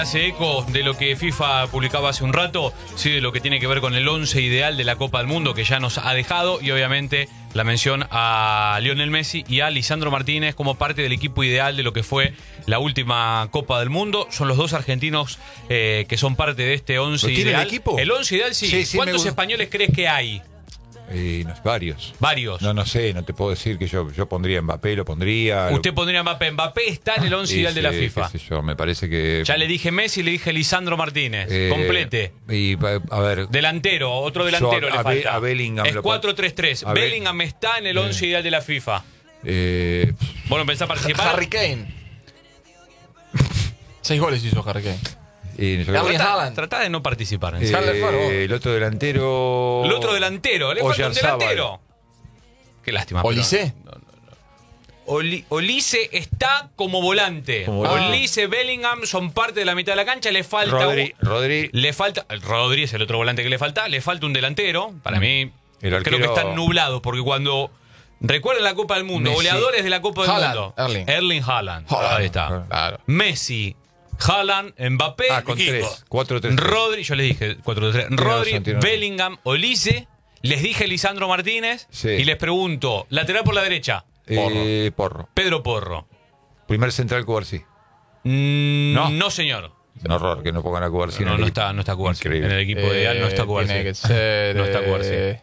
Hace eco de lo que FIFA publicaba hace un rato, sí, de lo que tiene que ver con el 11 ideal de la Copa del Mundo que ya nos ha dejado, y obviamente la mención a Lionel Messi y a Lisandro Martínez como parte del equipo ideal de lo que fue la última Copa del Mundo. Son los dos argentinos que son parte de este 11 ¿Lo tiene ideal. el equipo? El 11 ideal, sí. Sí, ¿Cuántos españoles crees que hay? Varios. Varios. No sé, no te puedo decir que yo pondría Mbappé, lo pondría. Usted pondría Mbappé. Mbappé está en el 11 ideal de la FIFA. Qué sé yo, me parece que... Ya le dije Messi, le dije Lisandro Martínez. Complete. Y a ver... Delantero, otro delantero le falta. A Bellingham. Es 4-3-3. Bellingham está en el 11 ideal de la FIFA. Bueno, ¿pensás participar? Harry Kane. 6 goles hizo Harry Kane. Tratá de no participar. El otro delantero... El otro delantero. Le falta un delantero. Qué lástima. ¿Olise? Olise está como volante. Olise, Bellingham son parte de la mitad de la cancha. Le falta... Rodri. Le falta... Rodri es el otro volante que le falta. Le falta un delantero. Para mí, creo que están nublados. Porque cuando... Recuerden la Copa del Mundo. Messi. Goleadores de la Copa del Haaland, Mundo. Erling Haaland. Ahí está. Claro. Messi, Haaland, Mbappé, Con 3. 4-3. Rodri, yo les dije 4-3. Rodri, razón, tiene razón. Bellingham, Olise. Les dije Lisandro Martínez. Sí. Y les pregunto, lateral por la derecha. Porro. Pedro Porro. Primer central Cubarsí. No, señor. Es un horror que no pongan a Cubarsí. No está Cubarsí. En Increíble. el equipo ideal no está Cubarsí. Tiene que ser... No está Cubarsí.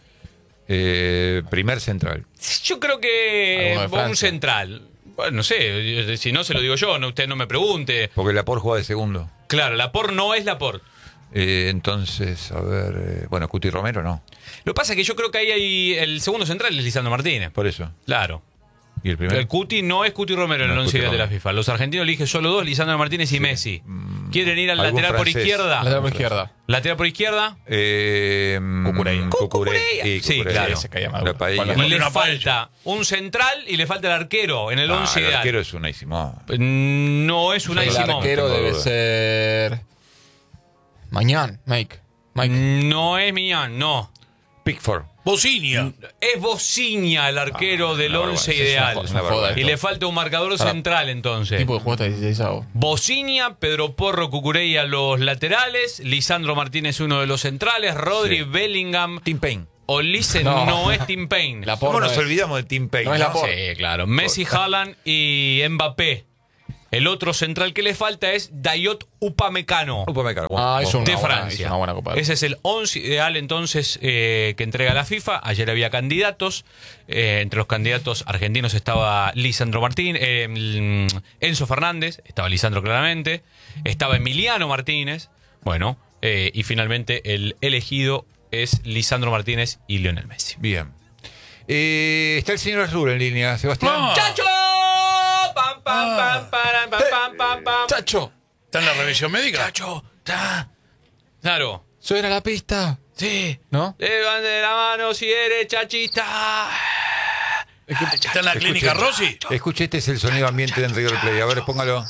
Primer central. Yo creo que Alguno de un Francia. central. Bueno, no sé, si no se lo digo yo, usted no me pregunte. Porque Laporte juega de segundo. Claro, Laporte no es Laporte. Entonces, a ver... bueno, Cuti Romero no. Lo que pasa es que yo creo que ahí hay el segundo central es Lisandro Martínez. Por eso. Claro. ¿Y el primero? El Cuti no es Cuti Romero en No el es 11 Cuti ideal de la Romero. FIFA. Los argentinos eligen solo dos, Lisandro Martínez y Messi. ¿Quieren ir al algún lateral por francés. izquierda? Lateral por izquierda. Lateral por izquierda. Cucurella. Cucurella. Sí, claro. Se caía mal. La paella. Con Y le una falta un central y le falta el arquero en el 11 El ideal. arquero es una Simón. No es una El Simón. arquero tengo debe duda. ser... Mañana, Mike. No es Millán, no. Pickford. Bocinia. Es Bocinia el arquero del 11 ideal. es una joda Y esto. le falta un marcador central entonces. Tipo de juego hasta 16 avos. Bocinia, Pedro Porro, Cucurella los laterales, Lisandro Martínez uno de los centrales, Rodri, Sí. Bellingham, Tim Payne. Olise No. no es Tim Payne. Laporte ¿Cómo no nos es. olvidamos de Tim Payne? No es Laporte. Sí, claro. Messi, Haaland y Mbappé. El otro central que le falta es Dayot Upamecano. Es una De buena, Francia. es una buena copa. Ese es el 11 ideal entonces que entrega la FIFA. Ayer había candidatos. Entre los candidatos argentinos estaba Lisandro Martínez, Enzo Fernández, estaba Lisandro claramente, estaba Emiliano Martínez. Bueno, y finalmente el elegido es Lisandro Martínez y Lionel Messi. Bien. Está el señor Azul en línea, Sebastián. No. ¡Chacho! Pam, pam, pam, pam, pam, pam, pam, pam. ¡Chacho! ¿Está en la revisión médica? ¡Chacho! ¡Ta! Claro. ¡Suena la pista! Sí. ¿No? Levante la mano si eres chachista. ¿Está en la clínica Rossi? Escuche, este es el sonido ambiente de River Play. A ver, póngalo.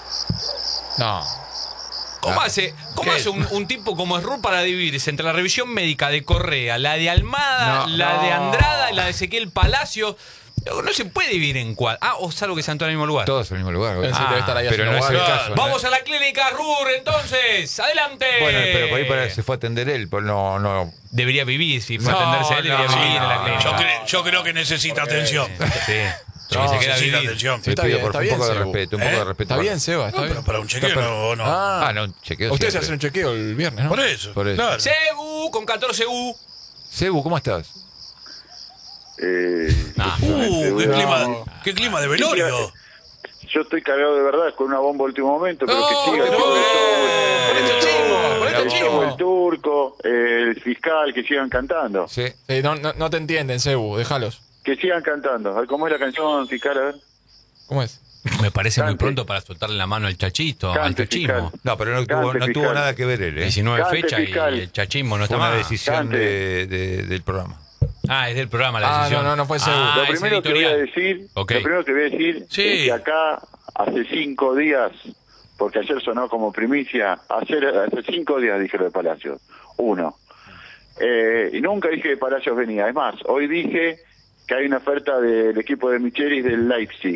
No. ¿Cómo hace un tipo como Esru para dividirse entre la revisión médica de Correa, la de Almada, la de Andrada y la de Ezequiel Palacio? No se puede dividir en cuatro. O salvo que sean todos en el mismo lugar. Todos en el mismo lugar. Ese debe estar ahí pero no haciendo es el guardia. caso. ¿no? Vamos a la clínica Rur entonces. ¡Adelante! Bueno, pero por ahí se fue a atender él. Pues no. Debería vivir, si fue a atenderse él, debería vivir en la clínica. Yo creo que necesita atención. Sí. No, Se queda necesita vivir. atención. Te Está pido bien, por está un bien, poco de Sebu. respeto. Un poco de respeto. Está bien, Seba, está No, bien. pero para un chequeo no. no. No, un chequeo. Ustedes siempre. hacen un chequeo el viernes, ¿no? Por eso. Por eso. Claro. CU con 14U. Sebu, ¿cómo estás? Qué clima de velorio. Yo estoy cargado de verdad con una bomba último momento, pero que siga el Por este chivo. el turco, el fiscal, que sigan cantando. Sí. No te entienden, Cebu, déjalos. Que sigan cantando. A ver, ¿cómo es la canción, fiscal? A ver. ¿Cómo es? Me parece muy Cante. pronto para soltarle la mano al chachito, al Cante, chachismo. fiscal. No, pero no Cante, tuvo fiscal. nada que ver él. 19 Cante, fechas y fiscal. el chachismo no Fue está una más. decisión Cante. del programa. Es del programa la decisión. no fue Cebu. Lo es primero que voy a editorial. decir, Ok. lo primero que voy a decir Sí. es que acá hace 5 días, porque ayer sonó como primicia, hace 5 días dije lo de Palacios. 1. Y nunca dije que Palacios venía. Es más, hoy dije que hay una oferta del equipo de Michelis del Leipzig.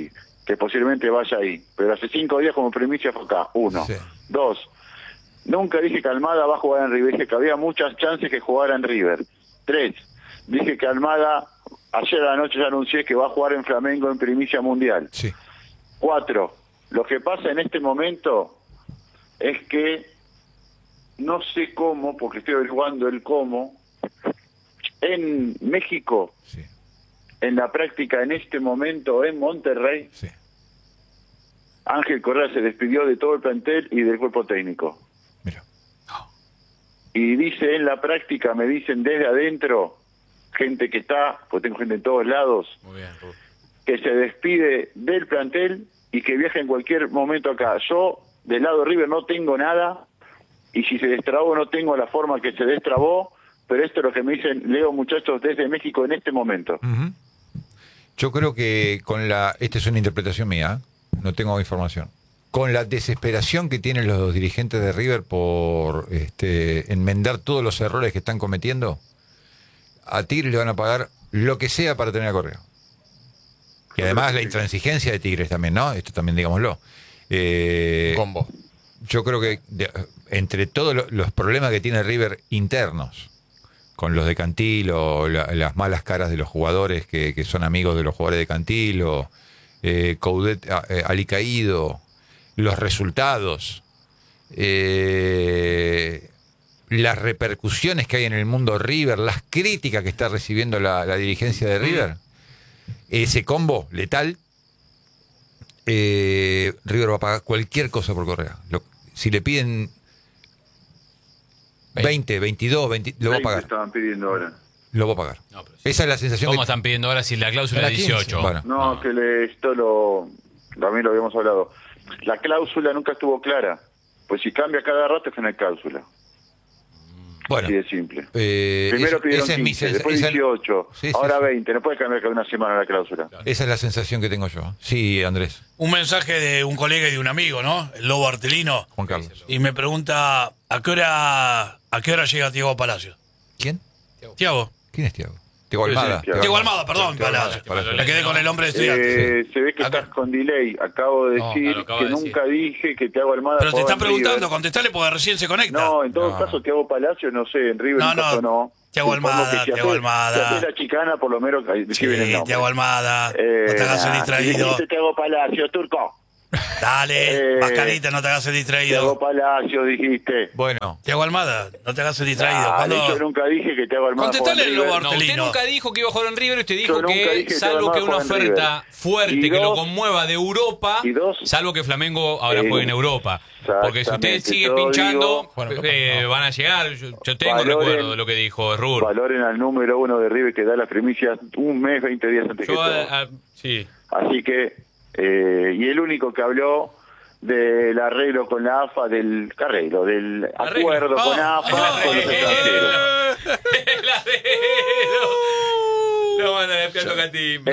que posiblemente vaya ahí. Pero hace 5 días como primicia fue acá. 1. Sí. 2. Nunca dije que Almada va a jugar en River. Dije que había muchas chances que jugara en River. 3. Dije que Almada, ayer a la noche ya anuncié que va a jugar en Flamengo en primicia mundial. Sí. 4. Lo que pasa en este momento es que no sé cómo, porque estoy averiguando el cómo, en México, Sí. en la práctica en este momento en Monterrey, Sí. Ángel Correa se despidió de todo el plantel y del cuerpo técnico. Mira. Y dice en la práctica, me dicen desde adentro, gente que está, porque tengo gente en todos lados, Muy bien, Rubén. que se despide del plantel y que viaja en cualquier momento acá. Yo, del lado de River, no tengo nada, y si se destrabó, no tengo la forma que se destrabó, pero esto es lo que me dicen, Leo, muchachos, desde México en este momento. Ujú. Yo creo que esta es una interpretación mía, no tengo información. Con la desesperación que tienen los dirigentes de River por enmendar todos los errores que están cometiendo, a Tigres le van a pagar lo que sea para tener a Correa. Y además la intransigencia de Tigres también, ¿no? Esto también digámoslo. Combo. Yo creo que entre todos los problemas que tiene River internos, con los de Cantilo, las malas caras de los jugadores que son amigos de los jugadores de Cantilo, Coudet, Alicaído, los resultados, las repercusiones que hay en el mundo River, las críticas que está recibiendo la dirigencia de River, ese combo letal, River va a pagar cualquier cosa por Correa. Si le piden 20, 22, 20, lo va a 20 pagar. estaban pidiendo ahora. Lo va a pagar. No, pero sí. Esa es la sensación ¿Cómo que... están pidiendo ahora si la cláusula Era es 15? 18? Bueno. No, que esto también lo habíamos hablado. La cláusula nunca estuvo clara. Pues si cambia cada rato es que no hay cláusula. Bueno, Así de simple. esa Primero pidieron es mi 15, sensa- después esa- 18, Sí, sí, ahora sí. 20. No puede cambiar cada una semana la cláusula. Esa es la sensación que tengo yo. Sí, Andrés, Un mensaje de un colega y de un amigo, ¿no? El Lobo Artelino. Juan Carlos. Y me pregunta, ¿a qué hora llega Tiago Palacio? ¿Quién? Tiago. ¿Quién es Tiago? Tiago Almada. Tiago. Tiago Almada, perdón, Tiago Almada, Palacio. Palacio. Me quedé con el hombre de estudiante. Se ve que Acá. estás con delay. Acabo de No, decir claro, acabo que de decir. nunca dije que Thiago Almada Pero te jugaba está en River. preguntando, contestale porque recién se conecta. No, en todo No. caso, Thiago Palacio, no sé, en River No, nunca no, sonó. Thiago Supongo Almada, que si Thiago haces- Almada. Si haces la chicana, por lo menos ahí Sí, reciben el nombre. Tiago Almada, no te hagas el distraído. Dijiste Thiago Palacio, Turco. Dale, Eh, mascarita, no te hagas el Thiago distraído. Palacio, dijiste. Bueno, Tiago Almada, no te hagas el distraído. Dale, Cuando- yo nunca dije que Thiago Almada Contestale jugaba en el Lobo River. No, usted Artelino. nunca dijo que iba a jugar en River, usted dijo Yo nunca dije que que salvo Almada que una juega en oferta River. fuerte Y que lo dos- conmueva de Europa, y dos- salvo que Flamengo ahora juegue en Europa. Porque si usted Exactamente, sigue yo pinchando, digo- Bueno, capaz no. van a llegar. Yo tengo Valoren- recuerdo de lo que dijo Rur. Valoren al número 1 de River que da las primicias un mes, 20 días antes que Yo, todo. sí. Así que, y el único que habló del arreglo con la AFA, del acuerdo con AFA, con los extranjeros. El arreglo. Lo mandan al piano Catimba.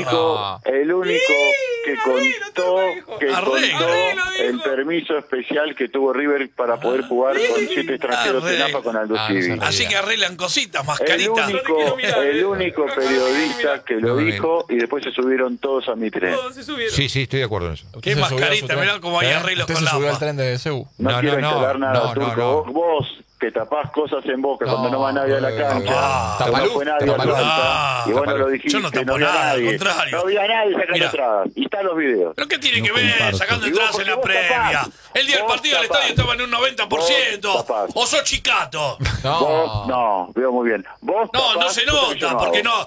El único que contó Arreglo, el dijo. permiso especial que tuvo River para poder jugar con 7 extranjeros en Arreglo. AFA con Aldo Ah, no Civi. sabía. Así que arreglan cositas, El mascarita. único periodista que lo No, dijo y después se subieron todos a mi tren. Todos se subieron. sí, estoy de acuerdo en eso. Qué Usted se subió a mascarita, su tren. mirá cómo hay arreglos Usted con se la subió al AFA. tren de CEU. No, No, quiero no, instalar nada, no, Turco. no. Vos que tapás cosas en Boca cuando no va nadie a la cancha. Ah, no tapaluz, fue nadie a tapaluz. Atlanta, y vos no lo dijiste. Yo no tapo había nada, al nadie. contrario. No había nadie sacando Mira. entradas. Y están los videos. ¿Pero qué tiene No que ver comparto. sacando Y vos, entradas en la porque vos previa? tapás. El día del Vos partido el tapás. estadio estaba en un 90%. Vos tapás. O sos chicato. Vos, no, veo muy bien. Vos No, no tapás se cosas que yo nota, porque hago. no.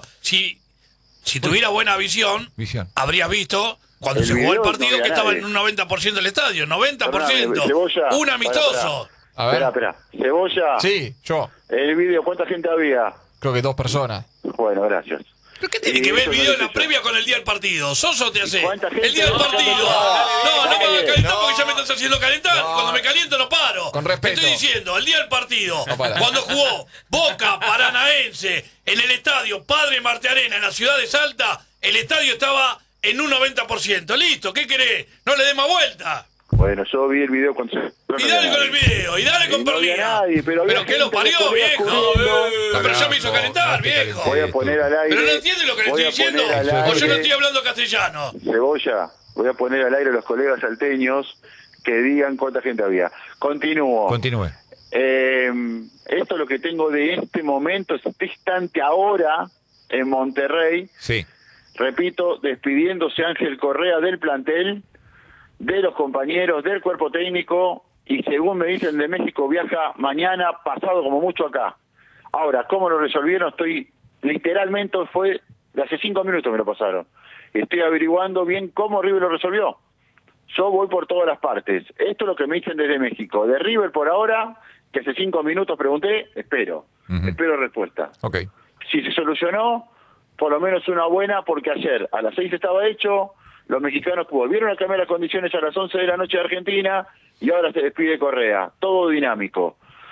Si tuviera buena visión, Visión. habrías visto cuando El se jugó el video no partido había que estaba nadie. en un 90% el estadio. 90%. Perdóname, Cebolla, Un amistoso. A ver. Espera. Cebolla, Sí, yo. el video, ¿cuánta gente había? Creo que 2 personas. Bueno, gracias. ¿Pero qué tiene Y que ver el eso video no en la hice yo. previa con el día del partido? ¿Soso te hace? cuánta gente El día del va partido. sacando No, no me entradas? hagas calentar No. porque ya me estás haciendo calentar. No. Cuando me caliento no paro. Con respeto. Te estoy diciendo, el día del partido, No para. cuando jugó Boca Paranaense en el estadio Padre Marte Arena en la ciudad de Salta, el estadio estaba en un 90%. Listo, ¿qué querés? No le dé más vuelta. Bueno, yo vi el video cuando se... Y dale con el video, y dale con no había Perlina. nadie, pero había ¿Qué lo gente parió, que corría viejo? cubriendo. Pero ya me hizo calentar, viejo. Voy a poner al aire. Pero no entiende lo que le voy estoy a poner diciendo. al O yo no aire. estoy hablando castellano. Cebolla, voy a poner al aire a los colegas salteños que digan cuánta gente había. Continúo. Continúe. Esto es lo que tengo de este momento, este instante ahora en Monterrey. Sí. Repito, despidiéndose Ángel Correa del plantel, de los compañeros, del cuerpo técnico, y según me dicen de México, viaja mañana, pasado como mucho acá. Ahora, ¿cómo lo resolvieron? Literalmente fue de hace 5 minutos me lo pasaron. Estoy averiguando bien cómo River lo resolvió. Yo voy por todas las partes. Esto es lo que me dicen desde México. De River por ahora, que hace 5 minutos pregunté, espero respuesta. Ok. Si se solucionó, por lo menos una buena, porque ayer a las 6 estaba hecho, los mexicanos volvieron a cambiar las condiciones a las 11 de la noche de Argentina, y ahora se despide Correa. Todo dinámico.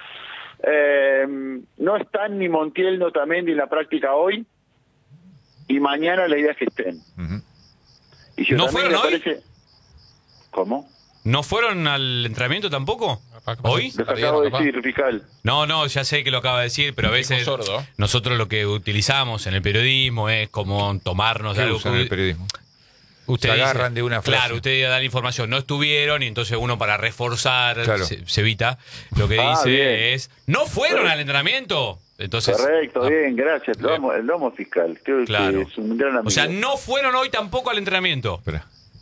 No están ni Montiel ni Otamendi en la práctica hoy, y mañana la idea es que estén. Y si ¿No Otamendi fueron hoy? aparece... ¿Cómo? ¿No fueron al entrenamiento tampoco? ¿Hoy? Lo que acabo de decir, fiscal. No, ya sé que lo acaba de decir, pero a veces sordo. nosotros lo que utilizamos en el periodismo es como tomarnos ¿Qué algo usan en el periodismo? Usted Se dice- agarran de una frase. Claro, usted da la información, no estuvieron y entonces uno para reforzar Claro. se evita. Lo que dice bien. es, ¿no fueron al entrenamiento? Entonces, Correcto, bien, gracias. Lo amo, fiscal. Creo Claro. que es un gran amigo. O sea, no fueron hoy tampoco al entrenamiento. Espera.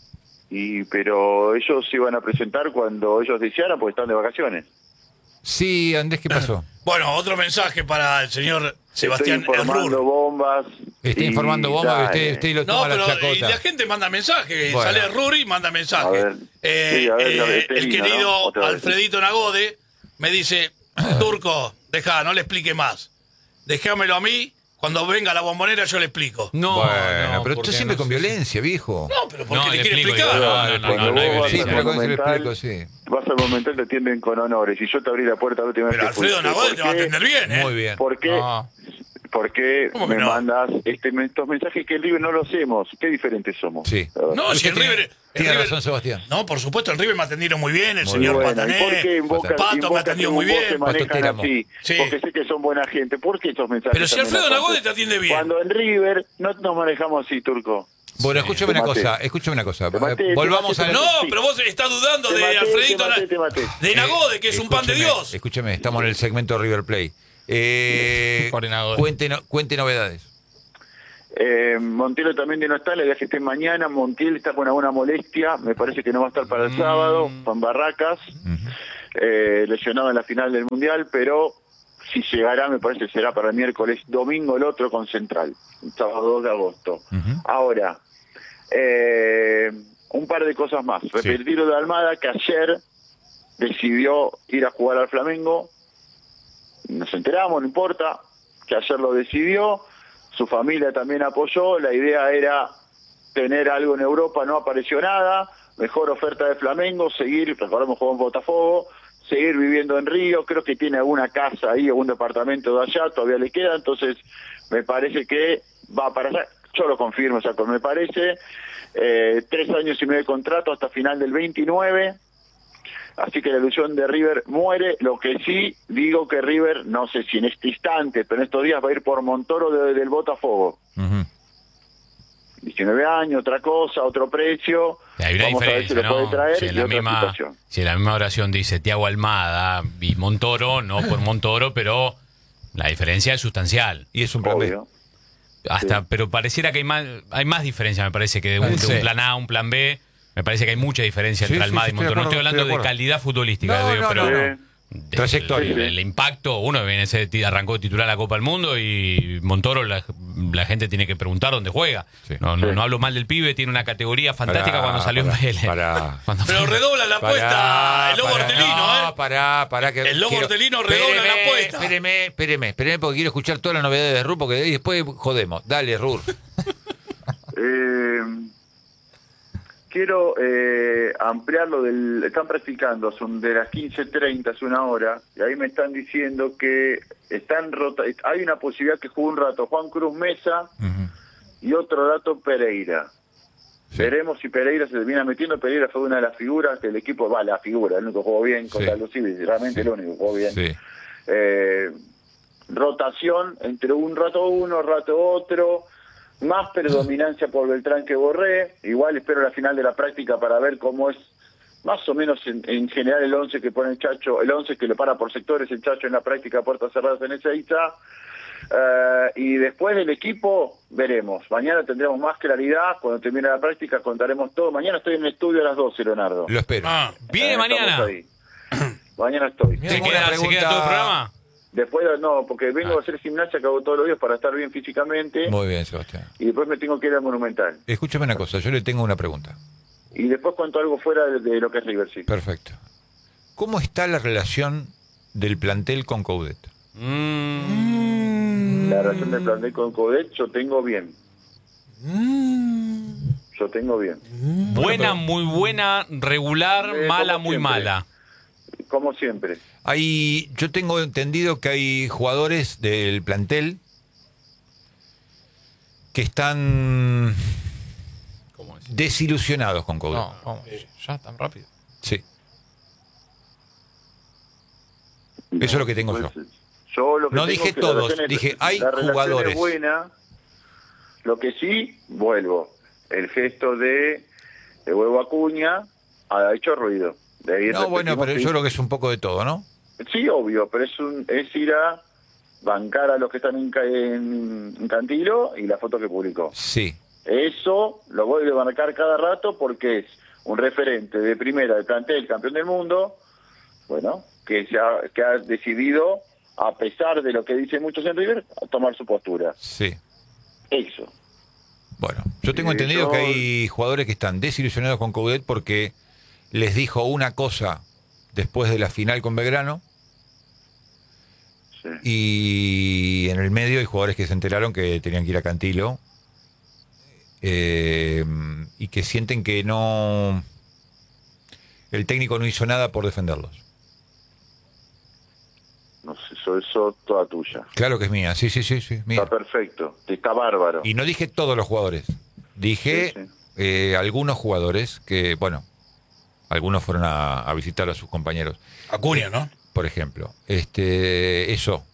Pero ellos se iban a presentar cuando ellos desearan, porque están de vacaciones. Sí, Andrés, ¿qué pasó? Bueno, otro mensaje para el señor Sebastián Estoy informando Errur. bombas. Está y informando bomba dale. que usted lo No, toma pero la y chacota. la gente manda mensajes. Bueno. Sale Errur y manda A mensajes. ver. Sí, a ver, este El lindo, ¿no? querido Otra vez. Alfredito Nagode me dice, Turco, deja, no le explique más. Déjamelo a mí. Cuando venga la bombonera yo le explico. No, Bueno, no, pero porque usted siempre no con sé. violencia, viejo. No, pero porque No, le le quiere explico explicar. yo. Cuando no vos hay vas Sí, al pero cuando se lo Monumental, explico, sí. vas al Monumental, te atienden con honores. Y yo te abrí la puerta la última vez Pero que Alfredo fuiste. Nagode ¿Por te va a qué? atender bien, ¿eh? Muy bien. ¿Por qué? No. ¿Por qué ¿Cómo que me no? mandas estos mensajes que en River no lo hacemos? Qué diferentes somos. Sí. La verdad. No, si en Usted River... Tiene en River- razón, Sebastián. No, por supuesto, en River me atendieron muy bien, el Muy señor Bueno, ¿y Patané. por qué en Boca, Pato en me Boca atendió según muy vos bien. se manejan Pato Teramo. así? Sí. Porque sé que son buena gente. ¿Por qué esos mensajes? Pero si también Alfredo los Nagode haces? te atiende bien. Cuando en River no nos manejamos así, Turco. Bueno, escúchame una Te maté. cosa, escúchame una cosa. Te maté, Volvamos te al... maté. No, Sí. pero vos estás dudando Te de maté, Alfredito te maté. de Nagode, que es un pan de Escúcheme, Dios. Escúcheme, estamos en el segmento River Play. Pobre Nagode. Cuente novedades. Montiel también no está, la idea es que esté mañana. Montiel está con alguna molestia, me parece que no va a estar para el sábado, Juan Barracas, lesionado en la final del Mundial, pero si llegará, me parece que será para el miércoles, domingo el otro con Central, sábado 2 de agosto. Ahora, un par de cosas más. Repetir lo de Almada, que ayer decidió ir a jugar al Flamengo, nos enteramos, no importa, que ayer lo decidió, su familia también apoyó, la idea era tener algo en Europa, no apareció nada, mejor oferta de Flamengo, seguir, recordemos jugó en Botafogo, seguir viviendo en Río, creo que tiene alguna casa ahí, algún departamento de allá, todavía le queda, entonces me parece que va para allá, yo lo confirmo, o sea, me parece, 3 años y medio de contrato hasta final del 29, así que la ilusión de River muere. Lo que sí digo que River, no sé si en este instante, pero en estos días va a ir por Montoro del Botafogo. 19 años, otra cosa, otro precio. Hay una Vamos a ver si diferencia, lo puede ¿no? traer Si y en, la otra misma, situación. si en la misma oración dice Thiago Almada y Montoro, no por Montoro, pero la diferencia es sustancial. Y es un plan B. Obvio. Hasta, Sí. pero pareciera que hay más diferencia, me parece, que de un, Sí. de un plan A, un plan B. Me parece que hay mucha diferencia Sí, entre sí, Almada sí, y Montoro. No estoy estoy de hablando de acuerdo. calidad futbolística, No, digo, no, pero no, no. Trayectoria. el impacto, uno viene arrancó titular la Copa del Mundo y Montoro, la gente tiene que preguntar dónde juega. Sí. No hablo mal del pibe, tiene una categoría fantástica cuando salió en Vélez. Cuando Pero redobla la apuesta el Lobo Hortelino, ¿eh? Pará, que El Lobo Hortelino redobla la apuesta. Espéreme, porque quiero escuchar todas las novedades de Rur, porque después jodemos. Dale, Rur. Quiero ampliar lo del... Están practicando, son de las 15:30, es una hora, y ahí me están diciendo que hay una posibilidad que juegue un rato Juan Cruz Mesa y otro rato Pereira. Sí. Veremos si Pereira se termina metiendo. Pereira fue una de las figuras del equipo, la figura, el único que jugó bien contra Sí. los Civis, realmente el único que jugó bien. Sí. Rotación entre un rato uno, rato otro. más predominancia por Beltrán que Borré. Igual espero la final de la práctica para ver cómo es más o menos en general el 11 que pone el Chacho, el 11 que le para por sectores el Chacho en la práctica puertas cerradas en Ezeiza. Y después del equipo veremos. Mañana tendremos más claridad. Cuando termine la práctica contaremos todo. Mañana estoy en el estudio a las 12, Leonardo. Lo espero. ¿Viene mañana? Mañana estoy. ¿Se queda todo el programa? Después no, porque vengo a hacer gimnasia que hago todos los días para estar bien físicamente. Muy bien, Sebastián. Y después me tengo que ir al Monumental. Escúchame una cosa, yo le tengo una pregunta. Y después cuento algo fuera de lo que es River, sí. Perfecto. ¿Cómo está la relación del plantel con Coudet? La relación del plantel con Coudet yo tengo bien. Yo tengo bien. Buena, muy buena, regular, mala, muy siempre. mala. Como siempre. Yo tengo entendido que hay jugadores del plantel que están ¿Cómo es? desilusionados con Coudet. No, vamos, ya tan rápido. Sí. Eso es lo que tengo yo. Yo lo que No tengo dije es que la todos, relación es- dije, hay la relación jugadores. es buena. Lo que sí, vuelvo. El gesto de Huevo Acuña ha hecho ruido. De ahí No, bueno, repetimos pero que- yo creo que es un poco de todo, ¿no? Sí, obvio, pero es ir a bancar a los que están en Cantilo y la foto que publicó. Sí. Eso lo voy a marcar cada rato porque es un referente de primera del plantel, campeón del mundo, bueno, que ha decidido, a pesar de lo que dicen muchos en River, a tomar su postura. Sí. Eso. Bueno, yo tengo entendido que hay jugadores que están desilusionados con Coudet porque les dijo una cosa después de la final con Belgrano Sí. y en el medio hay jugadores que se enteraron que tenían que ir a Cantilo y que sienten que el técnico no hizo nada por defenderlos. No sé, eso toda tuya. Claro que es mía, sí, mía. Está perfecto, está bárbaro. Y no dije todos los jugadores, dije Sí, algunos jugadores que, bueno, algunos fueron a visitar a sus compañeros, Acuña, ¿no? por ejemplo. Eso.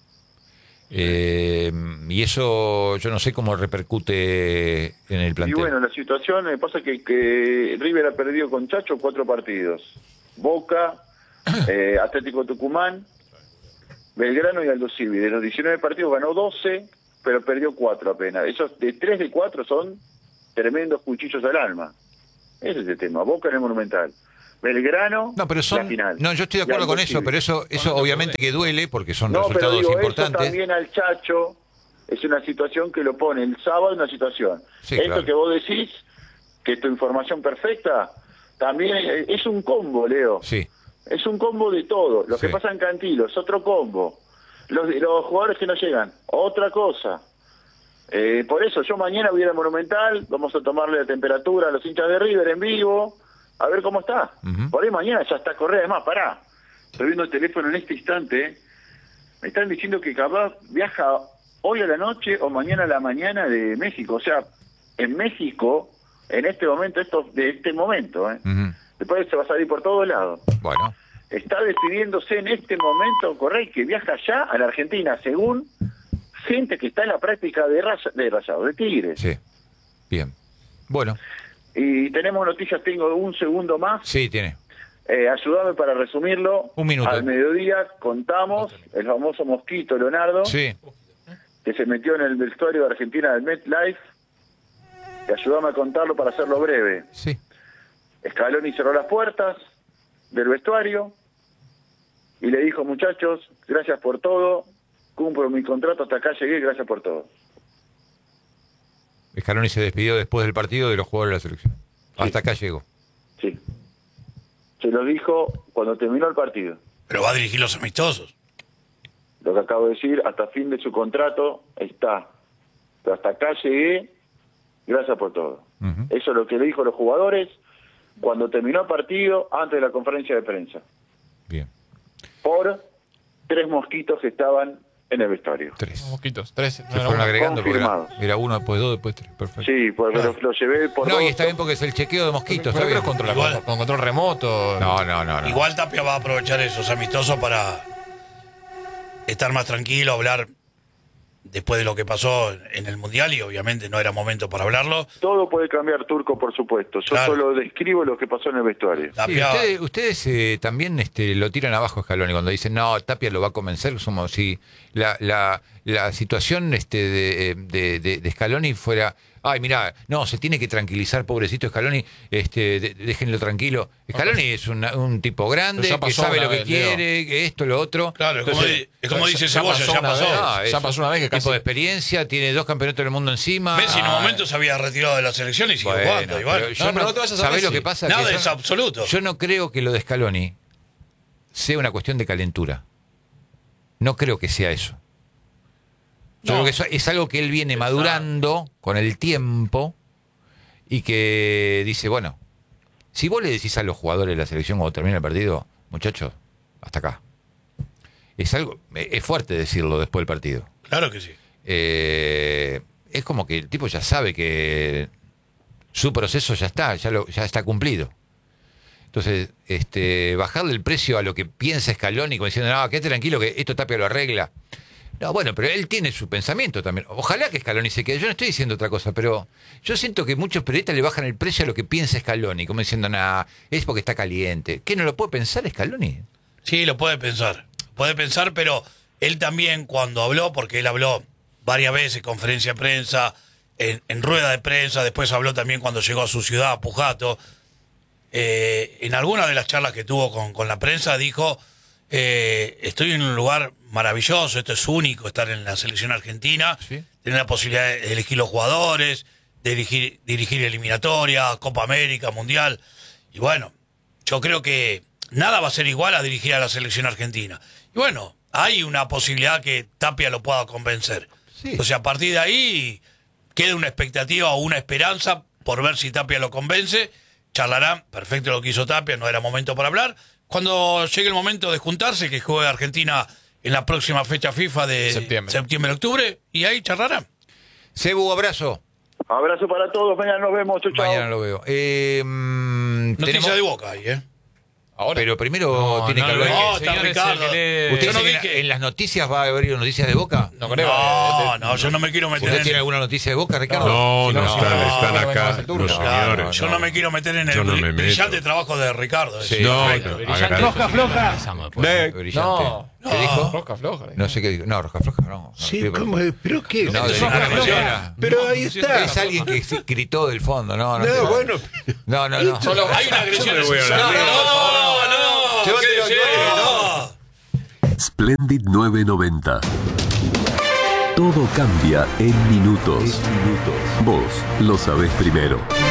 Y eso yo no sé cómo repercute en el Y plantel. bueno, la situación, me pasa que River ha perdido con Chacho 4 partidos. Boca, Atlético Tucumán, Belgrano y Aldo Civi. De los 19 partidos ganó 12, pero perdió 4 apenas. Esos de 3 de 4 son tremendos cuchillos al alma. Ese es el tema. Boca en el Monumental. Belgrano, No, pero la son. final. No, yo estoy de Y acuerdo Aldo con eso, Civi. pero eso obviamente que duele porque son No, pero resultados digo, eso importantes. también al Chacho es una situación que lo pone el sábado en una situación. Sí, Esto claro. que vos decís, que tu información perfecta, también es un combo, Leo. Sí, Es un combo de todo. Lo Sí. que pasa en Cantilo es otro combo. Los jugadores que no llegan, otra cosa. Por eso yo mañana voy a ir al Monumental, vamos a tomarle la temperatura a los hinchas de River en vivo, a ver cómo está. Ujú. Por ahí mañana ya está Correa. Además, pará, estoy viendo el teléfono en este instante, me están diciendo que capaz viaja hoy a la noche o mañana a la mañana de México. O sea, en México, en este momento, de este momento, ujú. después se va a salir por todos lados. Bueno, Está despidiéndose en este momento Correa, que viaja ya a la Argentina, según gente que está en la práctica de Rayado, de Tigres. sí. Bien. Bueno, Y tenemos noticias, tengo un segundo más. sí, tiene. Ayúdame para resumirlo. Un minuto. Al mediodía contamos el famoso mosquito Leonardo, Sí. que se metió en el vestuario de Argentina del MetLife. Y ayúdame a contarlo para hacerlo breve. Sí. Scaloni cerró las puertas del vestuario y le dijo: muchachos, gracias por todo, cumplo mi contrato, hasta acá llegué, gracias por todo. Scaloni se despidió después del partido de los jugadores de la selección. Hasta acá llegó. Sí. Se lo dijo cuando terminó el partido. Pero va a dirigir los amistosos. Lo que acabo de decir, hasta fin de su contrato está. Pero hasta acá llegué, gracias por todo. Ujú. Eso es lo que le dijo a los jugadores cuando terminó el partido, antes de la conferencia de prensa. Bien. Por 3 mosquitos que estaban en el vestuario. 3. Mosquitos, 13. Se fueron agregando porque Confirmados. era 1, después 2, después 3. Perfecto. Sí, porque lo llevé por No, y dos. está bien porque es el chequeo de mosquitos. Pero Está bien. con control remoto. No. Igual Tapia va a aprovechar esos amistosos para estar más tranquilo, hablar después de lo que pasó en el Mundial, y obviamente no era momento para hablarlo. Todo puede cambiar, Turco, por supuesto. Yo Claro. solo describo lo que pasó en el vestuario. Tapia, Ustedes también lo tiran abajo a Scaloni cuando dicen, no, Tapia lo va a convencer, como si la situación de Scaloni fuera, ay, mirá, no, se tiene que tranquilizar, pobrecito Scaloni, déjenlo tranquilo. Scaloni es un tipo grande, Pero ya que pasó sabe una lo que vez, Leo. quiere, que esto, lo otro. claro, Entonces, es como dice ya Cebolla, pasó ya una pasó. vez. no, Ya pasó una vez que tipo casi- de experiencia, tiene 2 campeonatos del mundo encima. Messi en un Ah, momento se había retirado de la selección y siguió bueno, jugando. Y bueno, pero yo No, pero no te vayas a ¿sabés Messi. lo que pasa? nada Que es absoluto. yo no creo que lo de Scaloni sea una cuestión de calentura. No creo que sea eso. Yo No. creo que eso es algo que él viene madurando con el tiempo y que dice, bueno, si vos le decís a los jugadores de la selección cuando termina el partido, muchachos, hasta acá. Es fuerte decirlo después del partido. Claro que sí. Es como que el tipo ya sabe que su proceso ya está cumplido. Entonces, bajarle el precio a lo que piensa Scaloni, como diciendo, no, quédate tranquilo que esto Tapia lo arregla. No, bueno, pero él tiene su pensamiento también. Ojalá que Scaloni se quede. Yo no estoy diciendo otra cosa, pero yo siento que muchos periodistas le bajan el precio a lo que piensa Scaloni, como diciendo, nada, es porque está caliente. ¿Qué no lo puede pensar Scaloni? Sí, lo puede pensar. Puede pensar, pero él también cuando habló, porque él habló varias veces, conferencia de prensa, en rueda de prensa, después habló también cuando llegó a su ciudad, a Pujato. En alguna de las charlas que tuvo con la prensa dijo, estoy en un lugar maravilloso, esto es único, estar en la selección argentina, Sí. tener la posibilidad de elegir los jugadores, de dirigir eliminatoria, Copa América, Mundial. Y bueno, yo creo que nada va a ser igual a dirigir a la selección argentina. Y bueno, hay una posibilidad que Tapia lo pueda convencer. Sí. Entonces, a partir de ahí, queda una expectativa o una esperanza por ver si Tapia lo convence. Charlarán, perfecto lo que hizo Tapia, no era momento para hablar. Cuando llegue el momento de juntarse, que juegue Argentina en la próxima fecha FIFA de septiembre-octubre, y ahí charlarán. Cebu, abrazo. Abrazo para todos, mañana nos vemos, chau, chau. Mañana lo veo. Noticia de Boca ahí, ¿eh? Ahora. Pero primero tiene que hablar. no, señor está es Ricardo. el que lee- ¿Usted Yo no dice que dije- en las noticias va a haber noticias de Boca? No creo. No, yo no me quiero meter ¿Usted en tiene alguna noticia de Boca, Ricardo? No, Si no, no si están, no, están no, acá no, no, los no, señores. Yo no me quiero meter en Yo el no me meto. brillante trabajo de Ricardo. Sí. No, Perfecto. no, Brillante. agradezco. Empezamos después. Brillante. No. ¿Qué dijo? Rosca floja. No sé qué dijo. No, Roja Floja no. Sí, No, ¿cómo es? ¿Pero qué? No, de Roja ninguna Floja. manera. Pero ahí está. Es alguien que gritó del fondo. No, no. No, bueno, No, no, no. Hay una agresión. Yo me voy a la No, mierda. no. Llévatelo, ¿Qué llévatelo. no? Splendid 990. Todo cambia en minutos. Vos lo sabés primero.